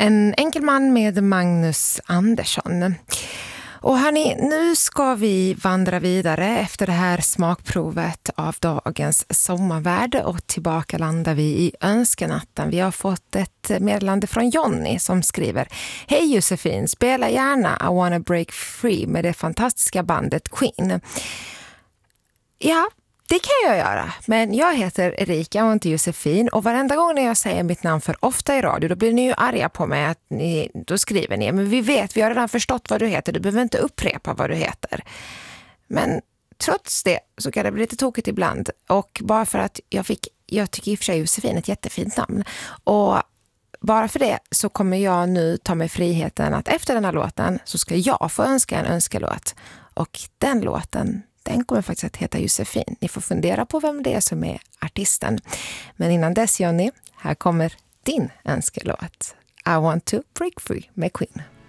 En enkel man med Magnus Andersson. Och hörni, nu ska vi vandra vidare efter det här smakprovet av dagens sommarvärld och tillbaka landar vi i önskenatten. Vi har fått ett meddelande från Jonny som skriver: Hej Josefin, spela gärna I wanna break free med det fantastiska bandet Queen. Ja, det kan jag göra, men jag heter Erika och inte Josefin och varenda gång när jag säger mitt namn för ofta i radio då blir ni ju arga på mig att då skriver ni, men vi har redan förstått vad du heter, du behöver inte upprepa vad du heter. Men trots det så kan det bli lite tokigt ibland och bara för att jag tycker i och för sig Josefin ett jättefint namn och bara för det så kommer jag nu ta mig friheten att efter den här låten så ska jag få önska en önskelåt och den låten den kommer faktiskt att heta Josefin. Ni får fundera på vem det är som är artisten. Men innan dess, Jonny, här kommer din önskelåt. I want to break free med Queen.